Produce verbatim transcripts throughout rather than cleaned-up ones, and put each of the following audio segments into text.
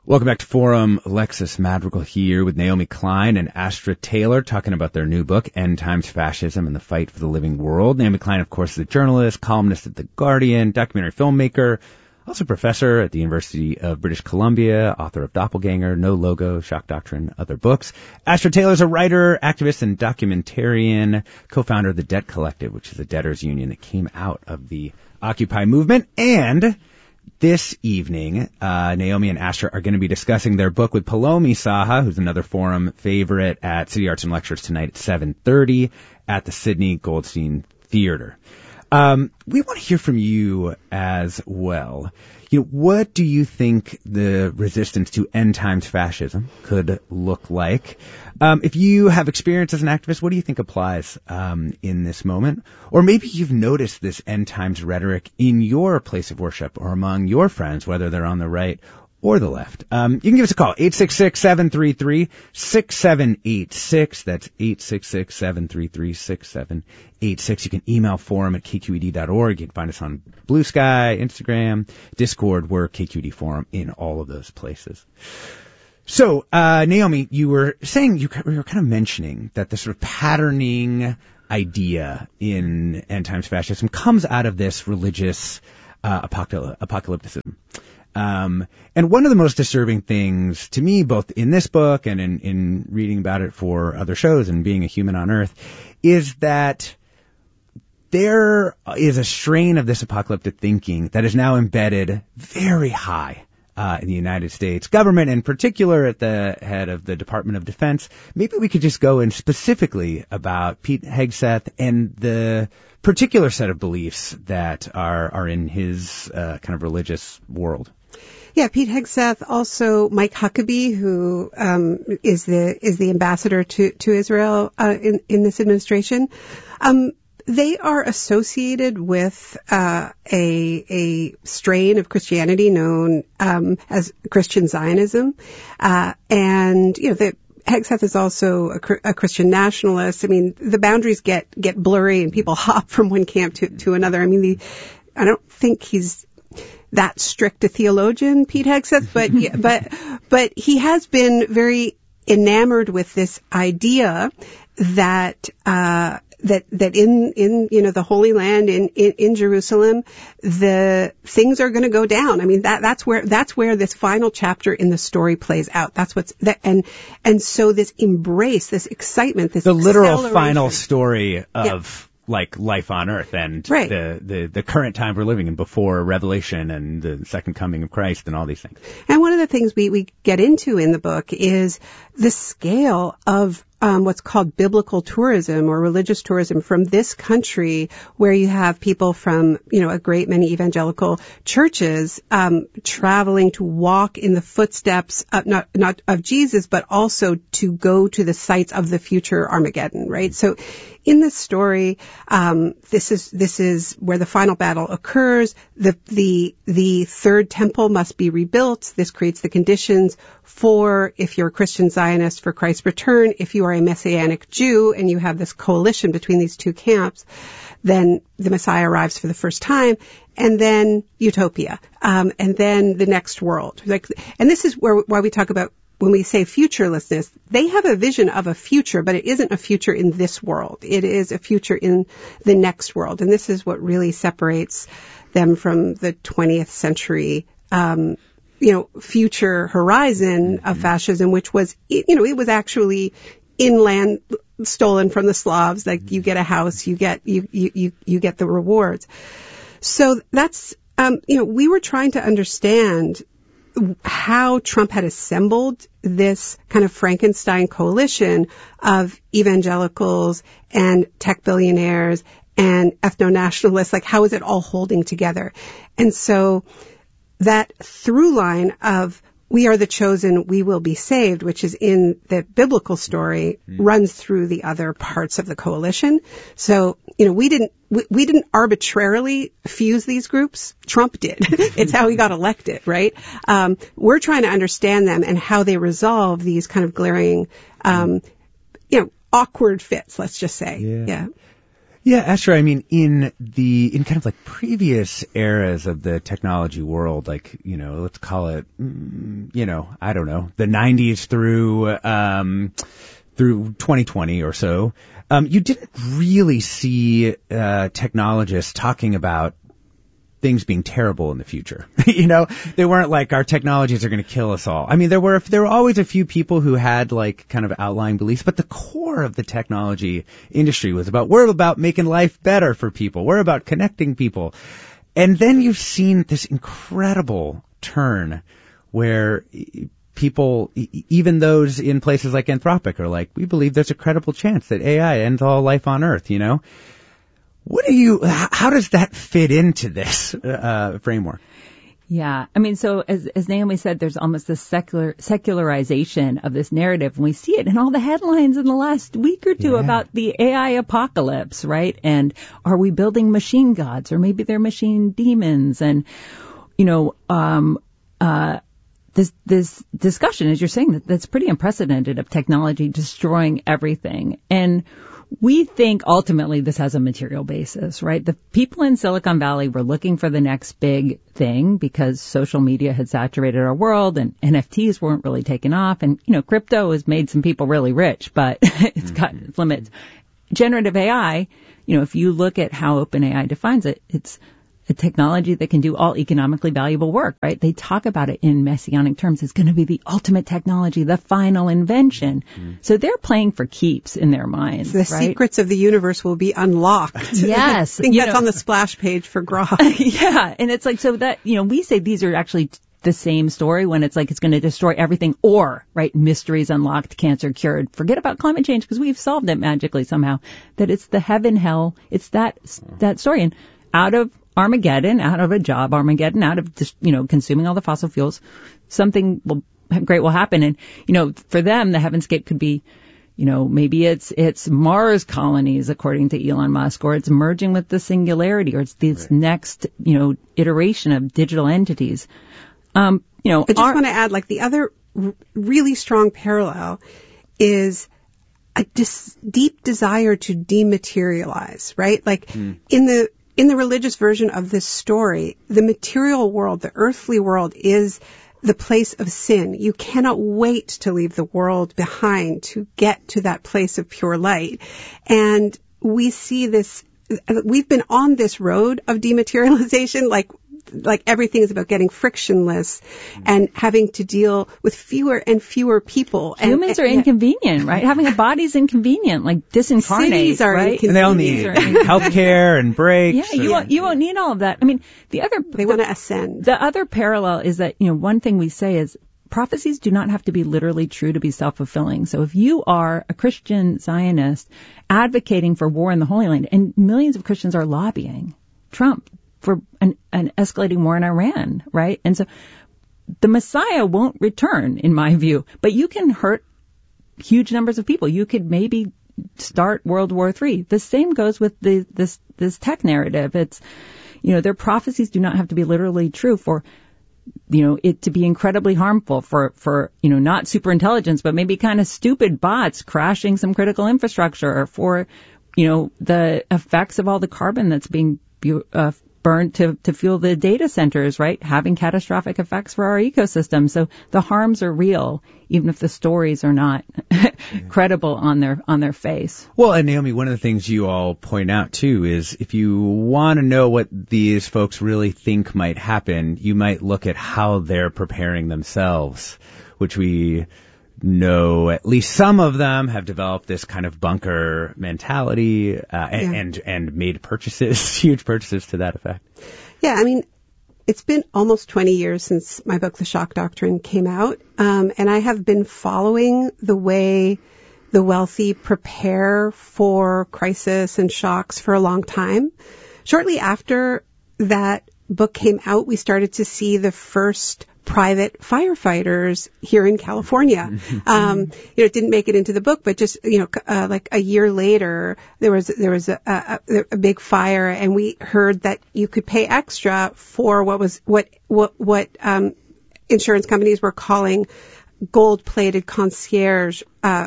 Welcome back to Forum. Alexis Madrigal here with Naomi Klein and Astra Taylor talking about their new book, End Times Fascism and the Fight for the Living World. Naomi Klein, of course, is a journalist, columnist at The Guardian, documentary filmmaker, also professor at the University of British Columbia, author of Doppelganger, No Logo, Shock Doctrine, other books. Astra Taylor is a writer, activist, and documentarian, co-founder of the Debt Collective, which is a debtors union that came out of the Occupy movement. And this evening, uh, Naomi and Astra are going to be discussing their book with Paulomi Saha, who's another Forum favorite, at City Arts and Lectures tonight at seven thirty at the Sidney Goldstein Theater. Um, we want to hear from you as well. You know, what do you think the resistance to end times fascism could look like? Um, if you have experience as an activist, what do you think applies um, in this moment? Or maybe you've noticed this end times rhetoric in your place of worship or among your friends, whether they're on the right or the left. Um, you can give us a call, eight six six, seven three three, six seven eight six. That's eight six six, seven three three, six seven eight six. You can email forum at k q e d dot org. You can find us on Blue Sky, Instagram, Discord. We're K Q E D Forum in all of those places. So, uh, Naomi, you were saying, you were kind of mentioning that the sort of patterning idea in end times fascism comes out of this religious uh, apocalypticism. apocalypticism. Um, and one of the most disturbing things to me, both in this book and in, in reading about it for other shows and being a human on Earth, is that there is a strain of this apocalyptic thinking that is now embedded very high uh, in the United States government, in particular at the head of the Department of Defense. Maybe we could just go in specifically about Pete Hegseth and the particular set of beliefs that are, are in his uh, kind of religious world. Yeah, Pete Hegseth, also Mike Huckabee, who um, is the is the ambassador to to Israel uh, in in this administration. Um, they are associated with uh, a a strain of Christianity known um, as Christian Zionism, uh, and you know the. Hegseth is also a, a Christian nationalist. I mean, the boundaries get, get blurry and people hop from one camp to, to another. I mean, the, I don't think he's that strict a theologian, Pete Hegseth, but, but, but he has been very enamored with this idea that, uh, that, that in, in, you know, the Holy Land, in, in, in Jerusalem, the things are going to go down. I mean, that, that's where, that's where this final chapter in the story plays out. That's what's, that, and, and so this embrace, this excitement, this the literal final story of, yeah. like, life on Earth and right. the, the, the current time we're living in before Revelation and the second coming of Christ and all these things. And one of the things we, we get into in the book is the scale of Um, what's called biblical tourism or religious tourism from this country, where you have people from, you know, a great many evangelical churches um, traveling to walk in the footsteps of, not not of Jesus, but also to go to the sites of the future Armageddon, right? So, in this story, um, this is this is where the final battle occurs. The the the third temple must be rebuilt. This creates the conditions for, if you're a Christian Zionist, for Christ's return. If you are a Messianic Jew and you have this coalition between these two camps, then the Messiah arrives for the first time, and then utopia, um, and then the next world. Like, and this is where why we talk about when we say futurelessness. They have a vision of a future, but it isn't a future in this world. It is a future in the next world, and this is what really separates them from the twentieth century. Um, you know, future horizon of fascism, which was, you know, it was actually inland stolen from the Slavs. Like, you get a house, you get, you, you, you, you get the rewards. So that's, um, you know, we were trying to understand how Trump had assembled this kind of Frankenstein coalition of evangelicals and tech billionaires and ethno-nationalists. Like, how is it all holding together? And so that through line of we are the chosen, we will be saved, which is in the biblical story, mm. runs through the other parts of the coalition. So, you know, we didn't, we, we didn't arbitrarily fuse these groups. Trump did. It's how he got elected, right? Um, we're trying to understand them and how they resolve these kind of glaring, um, you know, awkward fits, let's just say. Yeah. yeah. Yeah, Astra, I mean, in the, in kind of like previous eras of the technology world, like, you know, let's call it, you know, I don't know, the nineties through, um, through twenty twenty or so, um, you didn't really see, uh, technologists talking about things being terrible in the future. You know, they weren't like, our technologies are going to kill us all. I mean, there were, there were always a few people who had like kind of outlying beliefs, but the core of the technology industry was about, we're about making life better for people. We're about connecting people. And then you've seen this incredible turn where people, even those in places like Anthropic, are like, we believe there's a credible chance that A I ends all life on Earth, you know? What do you, how does that fit into this uh, framework? Yeah. I mean, so as, as Naomi said, there's almost this secular, secularization of this narrative. And we see it in all the headlines in the last week or two yeah. about the A I apocalypse, right? And are we building machine gods, or maybe they're machine demons? And, you know, um, uh, this, this discussion, as you're saying, that that's pretty unprecedented, of technology destroying everything. And we think ultimately this has a material basis, right? The people in Silicon Valley were looking for the next big thing because social media had saturated our world and N F Ts weren't really taking off. And, you know, crypto has made some people really rich, but it's got its limits. Generative A I, you know, if you look at how OpenAI defines it, it's a technology that can do all economically valuable work, right? They talk about it in messianic terms. It's going to be the ultimate technology, the final invention. Mm-hmm. So they're playing for keeps in their minds. The right? secrets of the universe will be unlocked. Yes. I think that's know, on the splash page for Grok. Yeah. And it's like, so that, you know, we say these are actually the same story when it's like it's going to destroy everything, or, right, mysteries unlocked, cancer cured. Forget about climate change because we've solved it magically somehow. That it's the heaven, hell, it's that, that story. And out of Armageddon, out of a job Armageddon, out of just, you know, consuming all the fossil fuels, something will, great will happen. And, you know, for them, the heavenscape could be, you know, maybe it's, it's Mars colonies, according to Elon Musk, or it's merging with the singularity, or it's this right. next, you know, iteration of digital entities. Um, you know, I just our, want to add, like, the other r- really strong parallel is a dis- deep desire to dematerialize, right? Like, mm. in the, In the religious version of this story, the material world, the earthly world, is the place of sin. You cannot wait to leave the world behind to get to that place of pure light. And we see this, we've been on this road of dematerialization, like, like everything is about getting frictionless and having to deal with fewer and fewer people. Humans and, are inconvenient, right? Having a body's inconvenient, like disincarnate. Cities are right? And they all need healthcare and breaks. Yeah, you or, won't, you won't need all of that. I mean, the other they want to ascend. The other parallel is that, you know, one thing we say is prophecies do not have to be literally true to be self-fulfilling. So if you are a Christian Zionist advocating for war in the Holy Land, and millions of Christians are lobbying Trump for an, an escalating war in Iran, right? And so the Messiah won't return, in my view, but you can hurt huge numbers of people. You could maybe start World War Three. The same goes with the, this, this tech narrative. It's, you know, their prophecies do not have to be literally true for, you know, it to be incredibly harmful for, for, you know, not super intelligence, but maybe kind of stupid bots crashing some critical infrastructure, or for, you know, the effects of all the carbon that's being, uh, burned to, to fuel the data centers, right? Having catastrophic effects for our ecosystem. So the harms are real, even if the stories are not yeah. credible on their, on their face. Well, and Naomi, one of the things you all point out too is if you want to know what these folks really think might happen, you might look at how they're preparing themselves, which we know at least some of them have developed this kind of bunker mentality, uh, and, yeah. and, and made purchases, huge purchases to that effect. Yeah, I mean, it's been almost twenty years since my book, The Shock Doctrine, came out. Um, and I have been following the way the wealthy prepare for crisis and shocks for a long time. Shortly after that book came out, we started to see the first private firefighters here in California. Um, you know, it didn't make it into the book, but just, you know, uh, like a year later, there was, there was a, a, a big fire, and we heard that you could pay extra for what was, what, what, what, um, insurance companies were calling gold-plated concierge uh,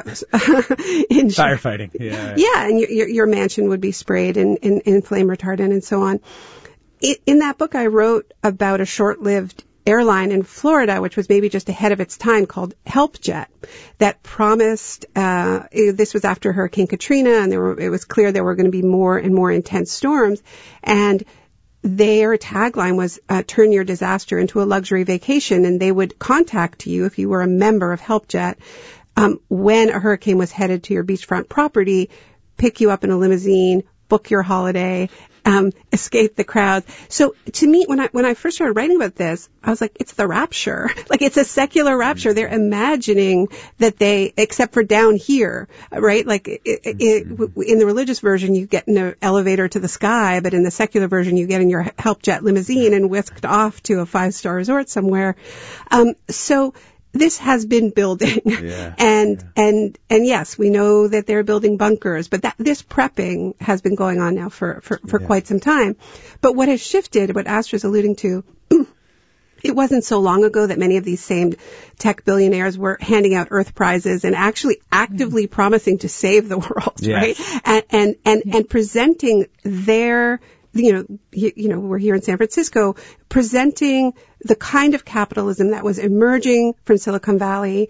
in firefighting. Yeah, yeah, and your, your mansion would be sprayed in, in, in flame retardant and so on. It, in that book, I wrote about a short-lived airline in Florida, which was maybe just ahead of its time, called HelpJet, that promised, uh, this was after Hurricane Katrina, and there were, it was clear there were going to be more and more intense storms, and their tagline was, uh, turn your disaster into a luxury vacation, and they would contact you if you were a member of HelpJet, um, when a hurricane was headed to your beachfront property, pick you up in a limousine, book your holiday, Um, escape the crowd. So to me, when I when I first started writing about this, I was like, it's the rapture. Like it's a secular rapture. They're imagining that they, except for down here, right? Like it, it, it, in the religious version, you get in an elevator to the sky, but in the secular version, you get in your HelpJet limousine and whisked off to a five-star resort somewhere. Um, so. This has been building, yeah, and yeah. and and yes, we know that they're building bunkers, but that this prepping has been going on now for for, for yeah. quite some time. But what has shifted, what Astra's alluding to, it wasn't so long ago that many of these same tech billionaires were handing out Earth prizes and actually actively mm-hmm. promising to save the world, yes. right? And and and, yeah. and presenting their you know, you, you know, we're here in San Francisco, presenting the kind of capitalism that was emerging from Silicon Valley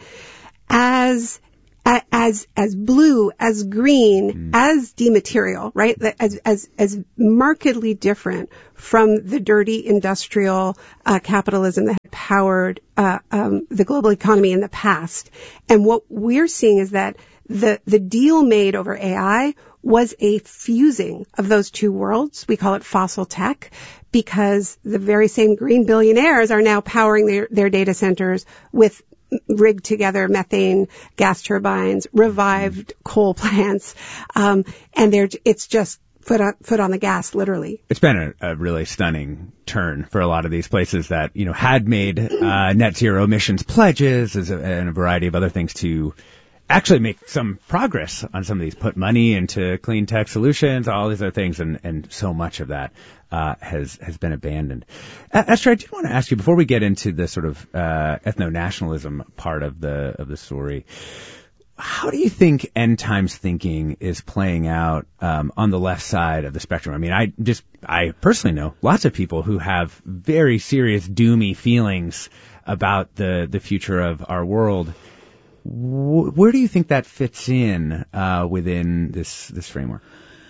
as as as blue, as green, mm. as dematerial, right? As as as markedly different from the dirty industrial uh, capitalism that had powered uh, um, the global economy in the past. And what we're seeing is that the the deal made over A I was a fusing of those two worlds. We call it fossil tech because the very same green billionaires are now powering their, their data centers with rigged together methane gas turbines, revived coal plants, um, and they're, it's just foot on, foot on the gas, literally. It's been a, a really stunning turn for a lot of these places that, you know, had made uh, net zero emissions pledges as a, and a variety of other things to actually make some progress on some of these, put money into clean tech solutions, all these other things, and, and so much of that uh, has has been abandoned. Uh, Astra, I did want to ask you, before we get into the sort of uh, ethno-nationalism part of the of the story, how do you think end times thinking is playing out um, on the left side of the spectrum? I mean, I just, I personally know lots of people who have very serious doomy feelings about the, the future of our world. Where do you think that fits in uh, within this this framework?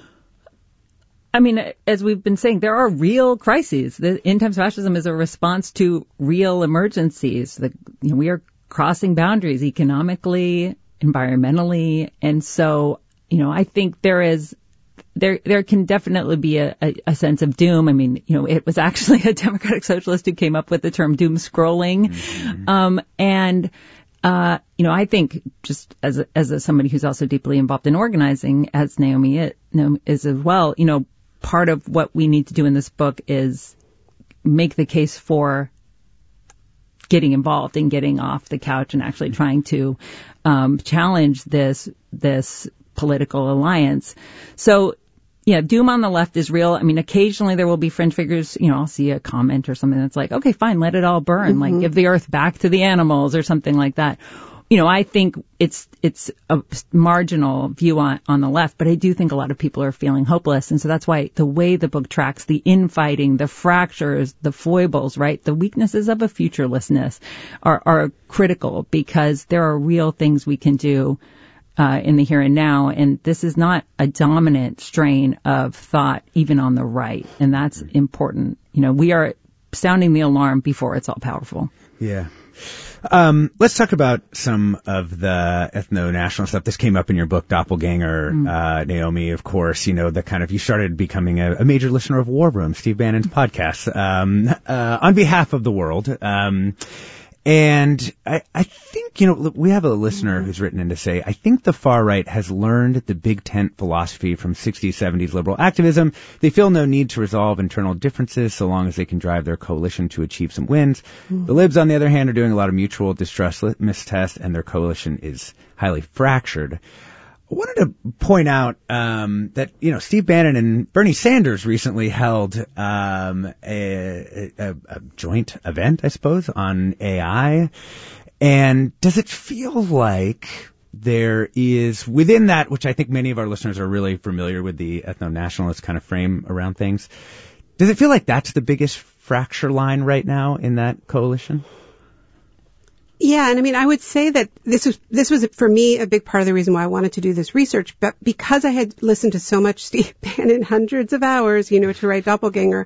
I mean, as we've been saying, there are real crises. The end times fascism is a response to real emergencies. The, you know, we are crossing boundaries economically, environmentally, and so, you know, I think there is there there can definitely be a, a, a sense of doom. I mean, you know, it was actually a democratic socialist who came up with the term doom scrolling, mm-hmm. um, and. Uh, you know, I think just as a, as a, somebody who's also deeply involved in organizing, as Naomi is as well, you know, part of what we need to do in this book is make the case for getting involved and getting off the couch and actually trying to um, challenge this this political alliance. So, yeah, doom on the left is real. I mean, occasionally there will be fringe figures, you know, I'll see a comment or something that's like, okay, fine, let it all burn, mm-hmm. like give the earth back to the animals or something like that. You know, I think it's it's a marginal view on, on the left, but I do think a lot of people are feeling hopeless. And so that's why the way the book tracks the infighting, the fractures, the foibles, right, the weaknesses of a futurelessness are, are critical because there are real things we can do Uh, in the here and now, and this is not a dominant strain of thought, even on the right, and that's important. You know, we are sounding the alarm before it's all powerful. Yeah. Um, let's talk about some of the ethno-national stuff. This came up in your book, Doppelganger, mm. uh, Naomi, of course, you know, the kind of, you started becoming a, a major listener of War Room, Steve Bannon's podcast, um, uh, on behalf of the world. Um, And I, I think, you know, we have a listener who's written in to say, I think the far right has learned the big tent philosophy from sixties, seventies liberal activism. They feel no need to resolve internal differences so long as they can drive their coalition to achieve some wins. Mm. The libs, on the other hand, are doing a lot of mutual distrust mistrust, and their coalition is highly fractured. I wanted to point out um, that, you know, Steve Bannon and Bernie Sanders recently held um, a, a, a joint event, I suppose, on A I. And does it feel like there is, within that, which I think many of our listeners are really familiar with, the ethno-nationalist kind of frame around things, does it feel like that's the biggest fracture line right now in that coalition? Yeah, and I mean, I would say that this was, this was for me a big part of the reason why I wanted to do this research, but because I had listened to so much Steve Bannon, hundreds of hours, you know, to write Doppelganger,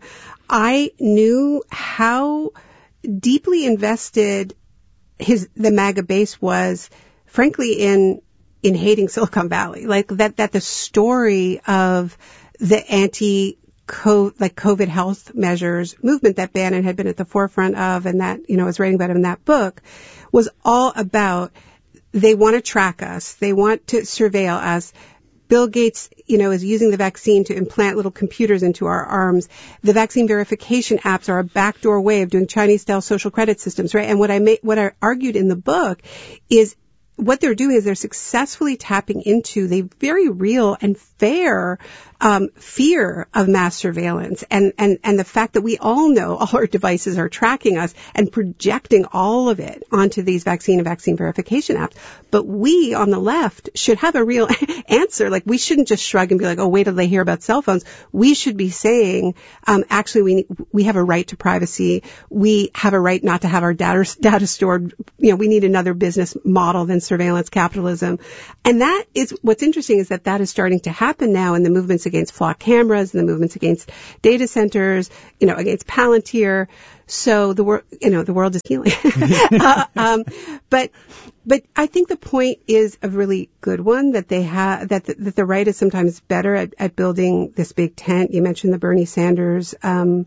I knew how deeply invested his, the MAGA base was, frankly, in, in hating Silicon Valley. Like that, that the story of the anti Co- like COVID health measures movement that Bannon had been at the forefront of, and that, you know, I was writing about in that book, was all about, they want to track us. They want to surveil us. Bill Gates, you know, is using the vaccine to implant little computers into our arms. The vaccine verification apps are a backdoor way of doing Chinese-style social credit systems, right? And what I made, what I argued in the book is what they're doing is they're successfully tapping into the very real and fair um, fear of mass surveillance, and, and, and the fact that we all know all our devices are tracking us and projecting all of it onto these vaccine and vaccine verification apps. But we on the left should have a real answer. Like, we shouldn't just shrug and be like, oh, wait till they hear about cell phones. We should be saying, um, actually, we we have a right to privacy. We have a right not to have our data, data stored. You know, we need another business model than surveillance capitalism. And that is, what's interesting is that that is starting to happen now in the movements against flock cameras and the movements against data centers, you know, against Palantir. So the world, you know, the world is healing. uh, um, but, but I think the point is a really good one, that they have, that the, that the right is sometimes better at, at building this big tent. You mentioned the Bernie Sanders, um,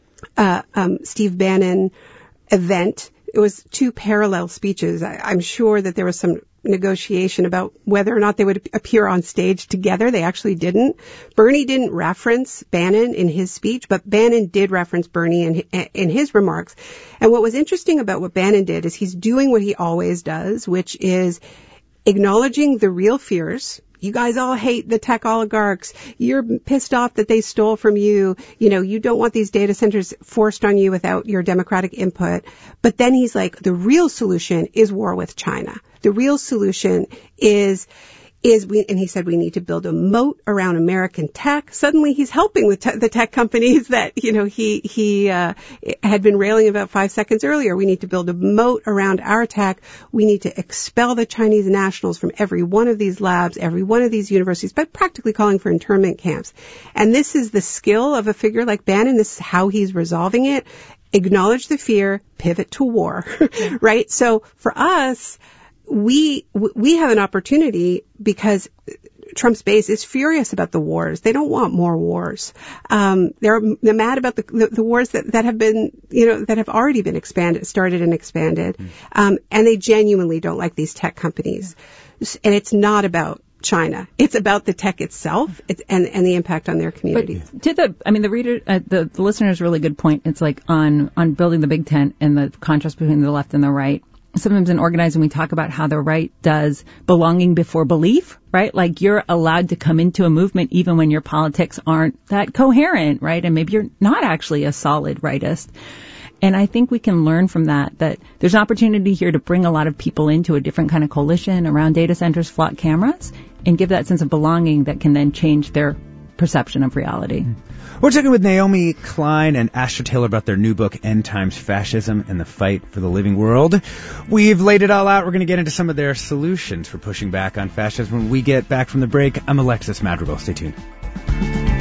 uh, um, Steve Bannon event. It was two parallel speeches. I, I'm sure that there was some negotiation about whether or not they would appear on stage together. They actually didn't. Bernie didn't reference Bannon in his speech, but Bannon did reference Bernie in, in his remarks. And what was interesting about what Bannon did is he's doing what he always does, which is acknowledging the real fears. You guys all hate the tech oligarchs. You're pissed off that they stole from you. You know, you don't want these data centers forced on you without your democratic input. But then he's like, the real solution is war with China. The real solution is, is we, and he said we need to build a moat around American tech. Suddenly he's helping with te- the tech companies that, you know, he, he, uh, had been railing about five seconds earlier. We need to build a moat around our tech. We need to expel the Chinese nationals from every one of these labs, every one of these universities, but practically calling for internment camps. And this is the skill of a figure like Bannon. This is how he's resolving it. Acknowledge the fear, pivot to war, right? So for us, we we have an opportunity because Trump's base is furious about the wars. They don't want more wars. Um, they're, they're mad about the, the, the wars that, that have been, you know, that have already been expanded, started and expanded. Um, and they genuinely don't like these tech companies. And it's not about China. It's about the tech itself it's, and, and the impact on their community. But to the, I mean, the reader, uh, the, the listener has a really good point. It's like on, on building the big tent and the contrast between the left and the right. Sometimes in organizing, we talk about how the right does belonging before belief, right? Like, you're allowed to come into a movement even when your politics aren't that coherent, right? And maybe you're not actually a solid rightist. And I think we can learn from that, that there's an opportunity here to bring a lot of people into a different kind of coalition around data centers, flock cameras, and give that sense of belonging that can then change their perception of reality. We're talking with Naomi Klein and Astra Taylor about their new book, End Times Fascism and the Fight for the Living World. We've laid it all out. We're going to get into some of their solutions for pushing back on fascism when we get back from the break. I'm Alexis Madrigal. Stay tuned.